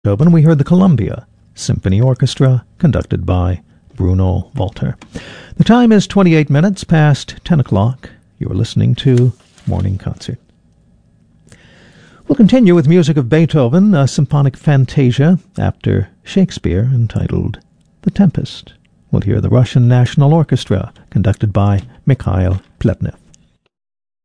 Beethoven, we heard the Columbia Symphony Orchestra, conducted by Bruno Walter. The time is 28 minutes past 10 o'clock. You're listening to Morning Concert. We'll continue with music of Beethoven, a symphonic fantasia after Shakespeare entitled The Tempest. We'll hear the Russian National Orchestra, conducted by Mikhail Pletnev.